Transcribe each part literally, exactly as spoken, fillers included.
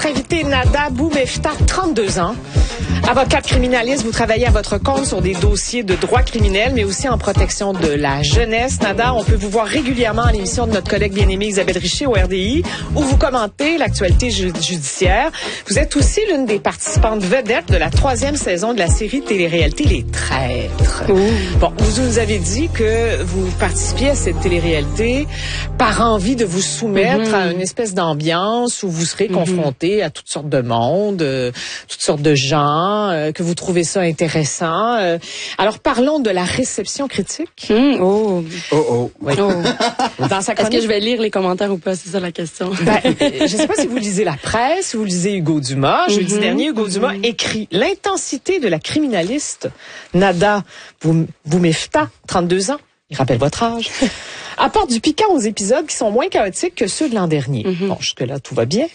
Invité Nada Boumefta, trente-deux ans. Avocate criminaliste, vous travaillez à votre compte sur des dossiers de droit criminel, mais aussi en protection de la jeunesse. Nada, on peut vous voir régulièrement à l'émission de notre collègue bien-aimée Isabelle Richer au R D I, où vous commentez l'actualité ju- judiciaire. Vous êtes aussi l'une des participantes vedettes de la troisième saison de la série de télé-réalité Les Traîtres. Ouh. Bon, vous nous avez dit que vous participiez à cette télé-réalité par envie de vous soumettre mm-hmm. à une espèce d'ambiance où vous serez mm-hmm. confronté à toutes sortes de monde, euh, toutes sortes de gens, euh, que vous trouvez ça intéressant. Euh, alors, parlons de la réception critique. Mmh, oh. Oh, oh. Oui. oh. Dans sa chronique... Est-ce que je vais lire les commentaires ou pas? C'est ça la question. Ben, je ne sais pas si vous lisez la presse, si vous lisez Hugo Dumas. Mm-hmm. Jeudi dernier, Hugo mm-hmm. Dumas écrit « L'intensité de la criminaliste Nada Boumefta, trente-deux ans, il rappelle votre âge, apporte du piquant aux épisodes qui sont moins chaotiques que ceux de l'an dernier. Mm-hmm. » Bon, jusque-là, tout va bien.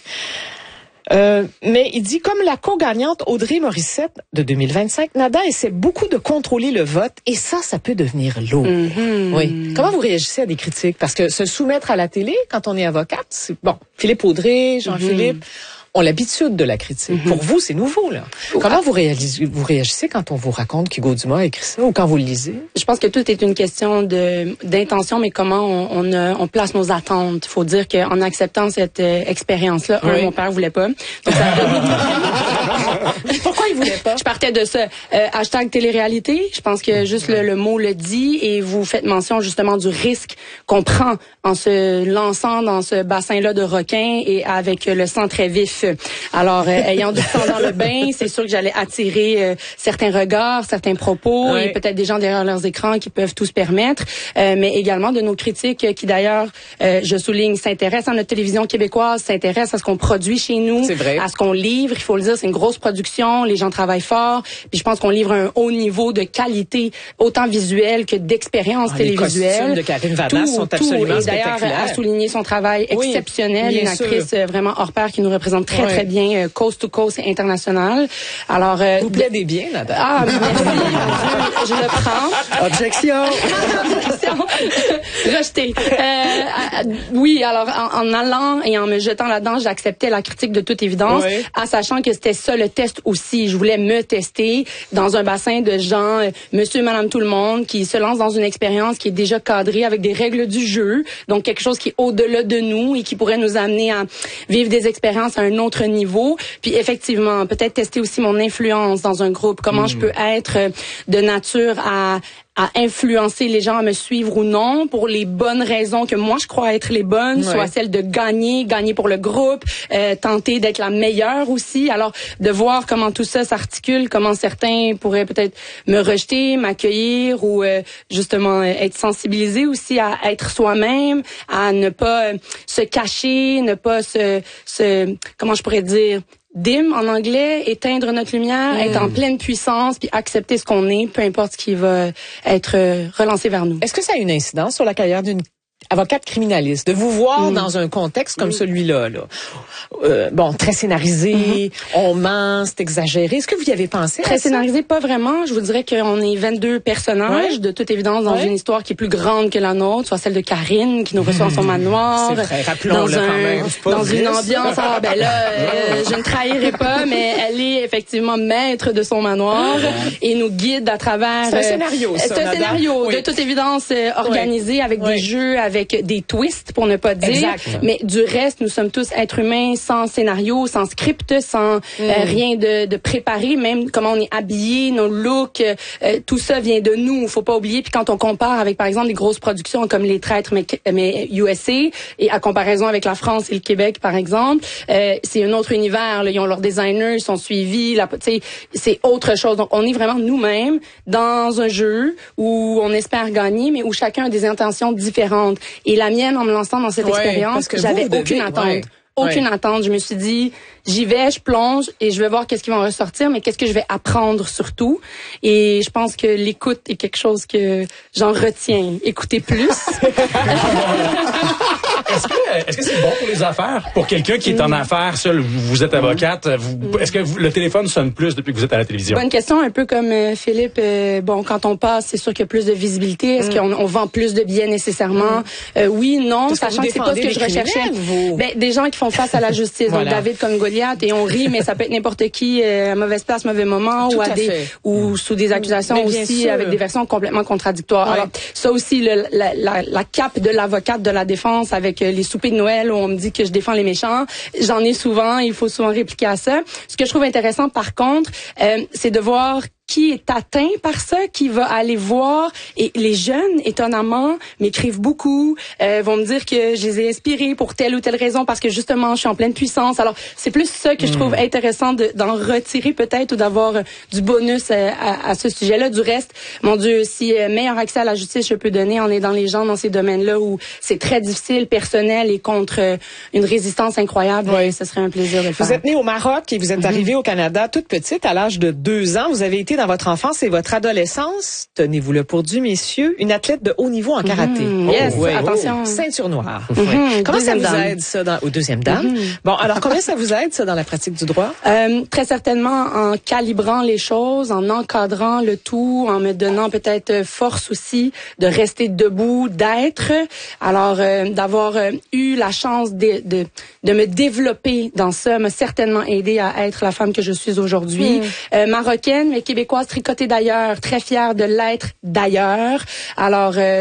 Euh, mais il dit, comme la co-gagnante Audrey Morissette de deux mille vingt-cinq, Nada essaie beaucoup de contrôler le vote et ça, ça peut devenir lourd. Mm-hmm. Oui. Comment vous réagissez à des critiques? Parce que se soumettre à la télé, quand on est avocate, c'est bon. Philippe Audrey, Jean-Philippe... Mm-hmm. ont l'habitude de la critique. Mm-hmm. Pour vous, c'est nouveau, là. Comment vous réalisez, vous réagissez quand on vous raconte qu'Hugo Dumas a écrit ça ou quand vous le lisez? Je pense que tout est une question de, d'intention, mais comment on, on, a, on place nos attentes. Il faut dire qu'en acceptant cette euh, expérience-là, oui. un, mon père voulait pas. Donc, ça... Pourquoi il voulait pas? Je partais de ce euh, hashtag télé-réalité. Je pense que juste le, le mot le dit et vous faites mention justement du risque qu'on prend en se lançant dans ce bassin-là de requins et avec le sang très vif. Alors, euh, ayant du sang dans le bain, c'est sûr que j'allais attirer euh, certains regards, certains propos oui. et peut-être des gens derrière leurs écrans qui peuvent tout se permettre, euh, mais également de nos critiques euh, qui d'ailleurs, euh, je souligne, s'intéressent à notre télévision québécoise, s'intéressent à ce qu'on produit chez nous, à ce qu'on livre. Il faut le dire, c'est une grosse production, les gens travaillent fort, puis je pense qu'on livre un haut niveau de qualité, autant visuelle que d'expérience ah, télévisuelle. Les costumes de Karine Vanasse sont absolument et d'ailleurs, à souligner son travail oui, exceptionnel, une actrice sûr. vraiment hors pair qui nous représente très, ouais. très bien, euh, coast to coast et international. Alors, euh, vous plaidez bien, Nada. Ah, merci. je, je le prends. Objection. Objection. Rejeté. Euh, oui, alors, en, en allant et en me jetant là-dedans, j'acceptais la critique de toute évidence, oui. en sachant que c'était ça le test aussi. Je voulais me tester dans un bassin de gens, euh, monsieur, madame, tout le monde, qui se lancent dans une expérience qui est déjà cadrée avec des règles du jeu, donc quelque chose qui est au-delà de nous et qui pourrait nous amener à vivre des expériences à un autre niveau. Puis effectivement, peut-être tester aussi mon influence dans un groupe, comment mmh. je peux être de nature à à influencer les gens à me suivre ou non pour les bonnes raisons que moi je crois être les bonnes, ouais. soit celle de gagner, gagner pour le groupe, euh, tenter d'être la meilleure aussi. Alors de voir comment tout ça s'articule, comment certains pourraient peut-être me rejeter, m'accueillir ou euh, justement être sensibilisés aussi à être soi-même, à ne pas euh, se cacher, ne pas se, se comment je pourrais dire dim en anglais, éteindre notre lumière, mmh. être en pleine puissance, puis accepter ce qu'on est, peu importe ce qui va être relancé vers nous. Est-ce que ça a une incidence sur la carrière d'une avocate criminaliste, de vous voir mmh. dans un contexte comme mmh. celui-là, là. Euh, bon, très scénarisé, mmh. on ment, c'est exagéré. Est-ce que vous y avez pensé? Très scénarisé, pas vraiment. Je vous dirais qu'on est vingt-deux personnages, ouais. de toute évidence, dans ouais. une histoire qui est plus grande que la nôtre, soit celle de Karine, qui nous reçoit dans son manoir. C'est vrai, rappelons-le dans un, quand même. Dans vrai, une ambiance, ah, ben là, euh, je ne trahirai pas, mais elle est effectivement maître de son manoir et nous guide à travers... C'est un scénario, ça, C'est un scénario, oui. de toute évidence, euh, organisé oui. avec oui. des jeux, avec des twists, pour ne pas dire. Exact. Mais du reste, nous sommes tous êtres humains sans scénario, sans script, sans mm. euh, rien de, de préparé, même comment on est habillé, nos looks, euh, tout ça vient de nous. Faut pas oublier. Puis quand on compare avec, par exemple, des grosses productions comme Les Traîtres, mais, mais U S A, et à comparaison avec la France et le Québec, par exemple, euh, c'est un autre univers. Là. Ils ont leurs designers, ils sont suivis. Là, c'est autre chose. Donc, on est vraiment nous-mêmes dans un jeu où on espère gagner, mais où chacun a des intentions différentes. Et la mienne, en me lançant dans cette ouais, expérience, j'avais aucune devez, attente. Ouais, aucune ouais. attente. Je me suis dit, j'y vais, je plonge et je vais voir qu'est-ce qui va en ressortir, mais qu'est-ce que je vais apprendre surtout. Et je pense que l'écoute est quelque chose que j'en retiens. Écouter plus. est-ce que est-ce que c'est bon pour les affaires? Pour quelqu'un qui est en affaires, seul, vous êtes avocate, vous, est-ce que vous, le téléphone sonne plus depuis que vous êtes à la télévision? Bonne question, un peu comme euh, Philippe. Euh, bon, quand on passe, c'est sûr qu'il y a plus de visibilité. Est-ce mm. qu'on on vend plus de billets nécessairement? Mm. Euh, oui, non, Parce sachant que, que c'est pas ce que je recherchais. Vous... Ben, des gens qui font face à la justice. Voilà. Donc David comme Goliath, et on rit, mais ça peut être n'importe qui euh, à mauvaise place, mauvais moment, Tout ou à, à des fait. ou mm. sous des accusations aussi sûr. Avec des versions complètement contradictoires. Ouais. Alors ça aussi, le, la, la, la cape de l'avocate de la défense avec euh, les soupers de Noël où on me dit que je défends les méchants, j'en ai souvent. Il faut souvent répliquer à ça. Ce que je trouve intéressant, par contre, euh, c'est de voir qui est atteint par ça, qui va aller voir. Et les jeunes, étonnamment, m'écrivent beaucoup, euh, vont me dire que je les ai inspirés pour telle ou telle raison parce que justement, je suis en pleine puissance. Alors, c'est plus ça que je trouve intéressant de, d'en retirer peut-être ou d'avoir euh, du bonus euh, à, à ce sujet-là. Du reste, mon Dieu, si euh, meilleur accès à la justice je peux donner en aidant les gens dans ces domaines-là où c'est très difficile, personnel et contre euh, une résistance incroyable, oui. Ce serait un plaisir de le faire. Vous êtes née au Maroc et vous êtes mm-hmm. arrivée au Canada toute petite, à l'âge de deux ans. Vous avez été dans votre enfance et votre adolescence, tenez-vous-le pour dû, messieurs, une athlète de haut niveau en karaté. Mmh, yes, oh, ouais, attention. Oh, ceinture noire. Mmh, ouais. Comment ça vous dame. aide, ça, dans, ou deuxième dame? Mmh. Bon, alors, combien ça vous aide, ça, dans la pratique du droit? Euh, très certainement en calibrant les choses, en encadrant le tout, en me donnant peut-être force aussi de rester debout, d'être. Alors, euh, d'avoir euh, eu la chance de, de, de me développer dans ça m'a certainement aidé à être la femme que je suis aujourd'hui. Mmh. Euh, marocaine, mais québécoise, tricotée d'ailleurs, très fière de l'être d'ailleurs. Alors, euh,